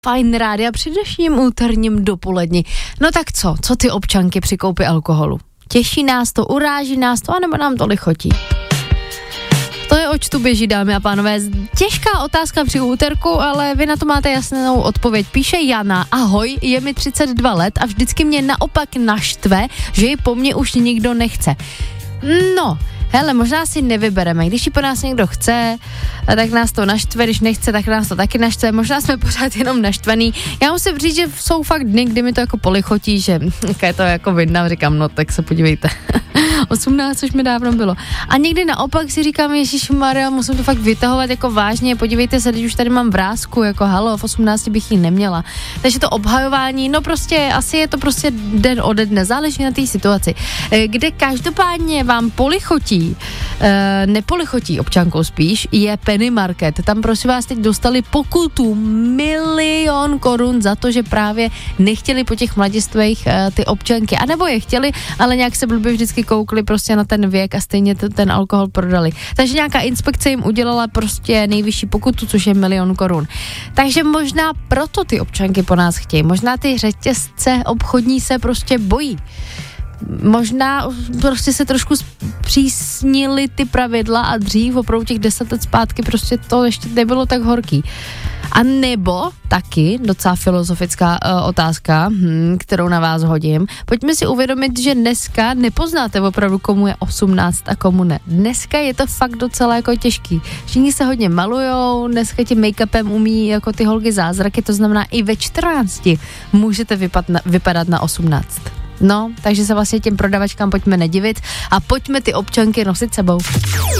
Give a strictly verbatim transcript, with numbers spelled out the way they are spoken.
Fajn rádia při dnešním úterním dopoledni. No tak co? Co ty občanky při koupi alkoholu? Těší nás to, uráží nás to, anebo nám to lichotí? To je, oč tu běží, dámy a pánové. Těžká otázka při úterku, ale vy na to máte jasnou odpověď. Píše Jana: ahoj, je mi třicet dva let a vždycky mě naopak naštve, že ji po mně už nikdo nechce. No, hele, možná si nevybereme. Když ji po nás někdo chce, tak nás to naštve, když nechce, tak nás to taky naštve. Možná jsme pořád jenom naštvaný. Já musím říct, že jsou fakt dny, kdy mi to jako polichotí, že je to jako vidno, říkám, no tak se podívejte. osmnáct už mi dávno bylo. A někdy naopak si říkám, ježišmarja, musím to fakt vytahovat jako vážně, podívejte se, teď už tady mám vrásku, jako halo, v osmnácti bych ji neměla. Takže to obhajování, no prostě, asi je to prostě den ode dne, záleží na té situaci. Kde každopádně vám polichotí, e, nepolichotí občankou spíš, je Penny Market. Tam prosím vás teď dostali pokutu milion korun za to, že právě nechtěli po těch mladistvých e, ty občanky, anebo je chtěli, ale nějak se blbě vždycky koukli prostě na ten věk a stejně t- ten alkohol prodali. Takže nějaká inspekce jim udělala prostě nejvyšší pokutu, což je milion korun. Takže možná proto ty občanky po nás chtějí. Možná ty řetězce obchodní se prostě bojí. Možná prostě se trošku zpřísnily ty pravidla a dřív, opravdu těch deset let zpátky, prostě to ještě nebylo tak horký. A nebo taky docela filozofická uh, otázka, hm, kterou na vás hodím. Pojďme si uvědomit, že dneska nepoznáte opravdu, komu je osmnáct a komu ne. Dneska je to fakt docela jako těžký. Všichni se hodně malujou, dneska tím make-upem umí jako ty holky zázraky, to znamená i ve čtrnácti můžete vypad na, vypadat na osmnáct. No, takže se vlastně těm prodavačkám pojďme nedivit a pojďme ty občanky nosit sebou.